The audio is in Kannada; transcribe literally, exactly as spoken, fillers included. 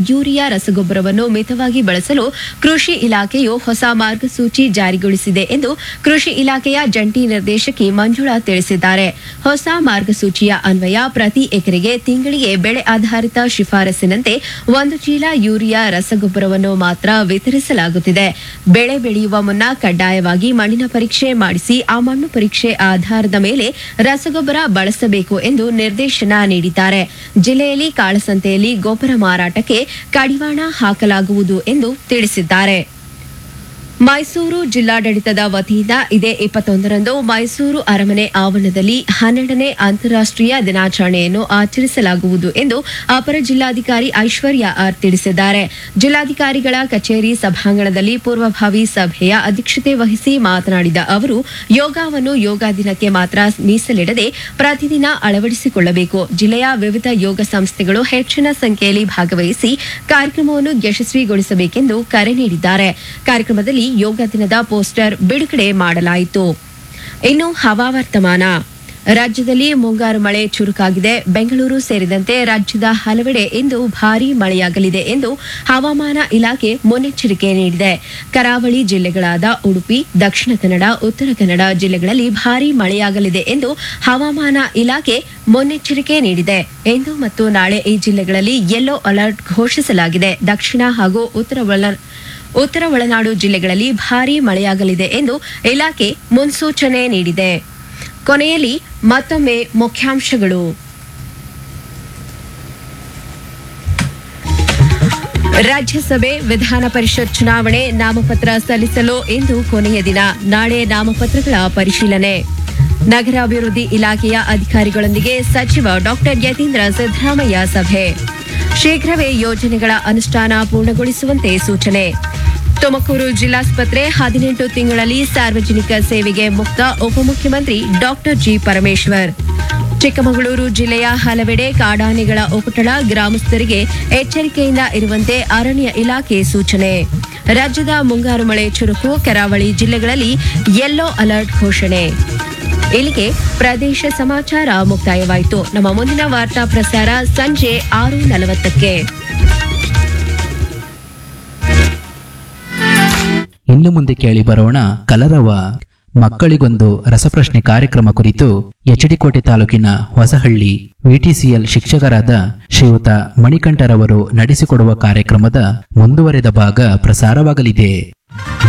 ಯೂರಿಯಾ ರಸಗೊಬ್ಬರವನ್ನು ಮಿತವಾಗಿ ಬಳಸಲು ಕೃಷಿ ಇಲಾಖೆಯು ಹೊಸ ಮಾರ್ಗಸೂಚಿ ಜಾರಿಗೊಳಿಸಿದೆ ಎಂದು ಕೃಷಿ ಇಲಾಖೆಯ ಜಂಟಿ ನಿರ್ದೇಶಕಿ ಮಂಜುಳಾ ತಿಳಿಸಿದ್ದಾರೆ. ಹೊಸ ಮಾರ್ಗಸೂಚಿಯ ಅನ್ವಯ ಪ್ರತಿ ಎಕರೆಗೆ ತಿಂಗಳಿಗೆ ಬೆಳೆ ಆಧಾರಿತ ಶಿಫಾರಸಿನಂತೆ ಒಂದು ಚೀಲ ಯೂರಿಯಾ ರಸಗೊಬ್ಬರವನ್ನು ಮಾತ್ರ ವಿತರಿಸಲಾಗುತ್ತಿದೆ. ಬೆಳೆ ಬೆಳೆಯುವ ಮುನ್ನ ಕಡ್ಡಾಯವಾಗಿ ಮಣ್ಣಿನ ಪರೀಕ್ಷೆ ಮಾಡಿಸಿ ಆ ಮಣ್ಣು ಪರೀಕ್ಷೆ ಆಧಾರದ ಮೇಲೆ ರಸಗೊಬ್ಬರ ಬಳಸಬೇಕು ಎಂದು ನಿರ್ದೇಶನ ನೀಡಿದ್ದಾರೆ. ಜಿಲ್ಲೆಯಲ್ಲಿ ಕಾಳಸಂತೆಯಲ್ಲಿ ಗೊಬ್ಬರ ಮಾರಾಟಕ್ಕೆ ಕಡಿವಾಣ ಹಾಕಲಾಗುವುದು ಎಂದು ತಿಳಿಸಿದ್ದಾರೆ. ಮೈಸೂರು ಜಿಲ್ಲಾಡಳಿತದ ವತಿಯಿಂದ ಇದೇ ಇಪ್ಪತ್ತೊಂದರಂದು ಮೈಸೂರು ಅರಮನೆ ಆವರಣದಲ್ಲಿ ಹನ್ನೆರಡನೇ ಅಂತಾರಾಷ್ಟೀಯ ದಿನಾಚರಣೆಯನ್ನು ಆಚರಿಸಲಾಗುವುದು ಎಂದು ಅಪರ ಜಿಲ್ಲಾಧಿಕಾರಿ ಐಶ್ವರ್ಯ ಆರ್ ತಿಳಿಸಿದ್ದಾರೆ. ಜಿಲ್ಲಾಧಿಕಾರಿಗಳ ಕಚೇರಿ ಸಭಾಂಗಣದಲ್ಲಿ ಪೂರ್ವಭಾವಿ ಸಭೆಯ ಅಧ್ಯಕ್ಷತೆ ವಹಿಸಿ ಮಾತನಾಡಿದ ಅವರು, ಯೋಗವನ್ನು ಯೋಗ ದಿನಕ್ಕೆ ಮಾತ್ರ ಮೀಸಲಿಡದೆ ಪ್ರತಿದಿನ ಅಳವಡಿಸಿಕೊಳ್ಳಬೇಕು. ಜಿಲ್ಲೆಯ ವಿವಿಧ ಯೋಗ ಸಂಸ್ಥೆಗಳು ಹೆಚ್ಚಿನ ಸಂಖ್ಯೆಯಲ್ಲಿ ಭಾಗವಹಿಸಿ ಕಾರ್ಯಕ್ರಮವನ್ನು ಯಶಸ್ವಿಗೊಳಿಸಬೇಕೆಂದು ಕರೆ ನೀಡಿದ್ದಾರೆ. ಕಾರ್ಯಕ್ರಮದಲ್ಲಿ ಯೋಗ ದಿನದ ಪೋಸ್ಟರ್ ಬಿಡುಗಡೆ ಮಾಡಲಾಯಿತು. ಇನ್ನು ಹವಾವರ್ತಮಾನ. ರಾಜ್ಯದಲ್ಲಿ ಮುಂಗಾರು ಮಳೆ ಚುರುಕಾಗಿದೆ. ಬೆಂಗಳೂರು ಸೇರಿದಂತೆ ರಾಜ್ಯದ ಹಲವೆಡೆ ಇಂದು ಭಾರೀ ಮಳೆಯಾಗಲಿದೆ ಎಂದು ಹವಾಮಾನ ಇಲಾಖೆ ಮುನ್ನೆಚ್ಚರಿಕೆ ನೀಡಿದೆ. ಕರಾವಳಿ ಜಿಲ್ಲೆಗಳಾದ ಉಡುಪಿ, ದಕ್ಷಿಣ ಕನ್ನಡ, ಉತ್ತರ ಕನ್ನಡ ಜಿಲ್ಲೆಗಳಲ್ಲಿ ಭಾರೀ ಮಳೆಯಾಗಲಿದೆ ಎಂದು ಹವಾಮಾನ ಇಲಾಖೆ ಮುನ್ನೆಚ್ಚರಿಕೆ ನೀಡಿದೆ. ಇಂದು ಮತ್ತು ನಾಳೆ ಈ ಜಿಲ್ಲೆಗಳಲ್ಲಿ ಯೆಲ್ಲೋ ಅಲರ್ಟ್ ಘೋಷಿಸಲಾಗಿದೆ. ದಕ್ಷಿಣ ಹಾಗೂ ಉತ್ತರ ಒಳ ಉತ್ತರ ಒಳನಾಡು ಜಿಲ್ಲೆಗಳಲ್ಲಿ ಭಾರೀ ಮಳೆಯಾಗಲಿದೆ ಎಂದು ಇಲಾಖೆ ಮುನ್ಸೂಚನೆ ನೀಡಿದೆ. ಕೊನೆಯಲ್ಲಿ ಮತ್ತೊಮ್ಮೆ ಮುಖ್ಯಾಂಶಗಳು. ರಾಜ್ಯಸಭೆ ವಿಧಾನ ಪರಿಷತ್ ಚುನಾವಣೆ ನಾಮಪತ್ರ ಸಲ್ಲಿಸಲು ಇಂದು ಕೊನೆಯ ದಿನ. ನಾಳೆ ನಾಮಪತ್ರಗಳ ಪರಿಶೀಲನೆ. ನಗರಾಭಿವೃದ್ಧಿ ಇಲಾಖೆಯ ಅಧಿಕಾರಿಗಳೊಂದಿಗೆ ಸಚಿವ ಡಾಕ್ಟರ್ ಯತೀಂದ್ರ ಸಿದ್ದರಾಮಯ್ಯ ಸಭೆ. ಶೀಘ್ರವೇ ಯೋಜನೆಗಳ ಅನುಷ್ಠಾನ ಪೂರ್ಣಗೊಳಿಸುವಂತೆ ಸೂಚನೆ. ತುಮಕೂರು ಜಿಲ್ಲಾಸ್ಪತ್ರೆ ಹದಿನೆಂಟು ತಿಂಗಳಲ್ಲಿ ಸಾರ್ವಜನಿಕ ಸೇವೆಗೆ ಮುಕ್ತ ಉಪಮುಖ್ಯಮಂತ್ರಿ ಡಾಕ್ಟರ್ ಜಿ ಪರಮೇಶ್ವರ್. ಚಿಕ್ಕಮಗಳೂರು ಜಿಲ್ಲೆಯ ಹಲವೆಡೆ ಕಾಡಾನೆಗಳ ಉಪಟಳ, ಗ್ರಾಮಸ್ಥರಿಗೆ ಎಚ್ಚರಿಕೆಯಿಂದ ಇರುವಂತೆ ಅರಣ್ಯ ಇಲಾಖೆ ಸೂಚನೆ. ರಾಜ್ಯದ ಮುಂಗಾರು ಮಳೆ ಚುರುಕು, ಕರಾವಳಿ ಜಿಲ್ಲೆಗಳಲ್ಲಿ ಯೆಲ್ಲೋ ಅಲರ್ಟ್ ಘೋಷಣೆ. ಇಲ್ಲಿಗೆ ಪ್ರದೇಶ ಸಮಾಚಾರ ಮುಕ್ತಾಯವಾಯಿತು. ನಮ್ಮ ಮುಂದಿನ ವಾರ್ತಾ ಪ್ರಸಾರ ಸಂಜೆ ಆರು ನಲವತ್ತಕ್ಕೆ. ಇನ್ನು ಮುಂದೆ ಕೇಳಿ ಬರೋಣ ಕಲರವ. ಮಕ್ಕಳಿಗೊಂದು ರಸಪ್ರಶ್ನೆ ಕಾರ್ಯಕ್ರಮ ಕುರಿತು ಎಚ್ಡಿಕೋಟೆ ತಾಲೂಕಿನ ಹೊಸಹಳ್ಳಿ ವಿಟಿಸಿಎಲ್ ಶಿಕ್ಷಕರಾದ ಶ್ರೀಯುತ ಮಣಿಕಂಠರವರು ನಡೆಸಿಕೊಡುವ ಕಾರ್ಯಕ್ರಮದ ಮುಂದುವರೆದ ಭಾಗ ಪ್ರಸಾರವಾಗಲಿದೆ.